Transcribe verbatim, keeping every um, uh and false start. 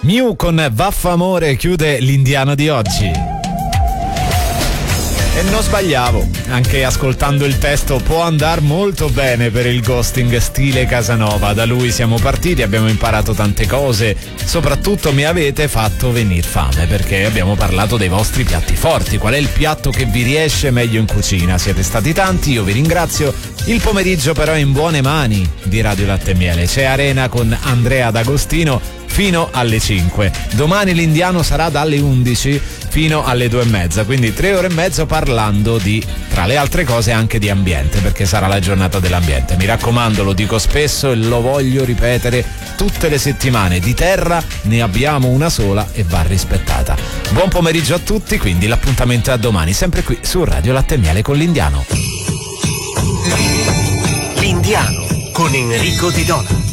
Mew con Vaffamore chiude l'Indiano di oggi. E non sbagliavo, anche ascoltando il testo può andare molto bene per il ghosting stile Casanova. Da lui siamo partiti, abbiamo imparato tante cose, soprattutto mi avete fatto venir fame perché abbiamo parlato dei vostri piatti forti. Qual è il piatto che vi riesce meglio in cucina? Siete stati tanti, io vi ringrazio. Il pomeriggio però è in buone mani di Radio Latte e Miele. C'è Arena con Andrea D'Agostino fino alle cinque. Domani l'Indiano sarà dalle undici fino alle due e mezza, quindi tre ore e mezzo parlando di, tra le altre cose, anche di ambiente, perché sarà la giornata dell'ambiente. Mi raccomando, lo dico spesso e lo voglio ripetere tutte le settimane, di terra ne abbiamo una sola e va rispettata. Buon pomeriggio a tutti, quindi l'appuntamento è a domani, sempre qui su Radio Latte e Miele con l'Indiano. L'Indiano con Enrico Di Dona.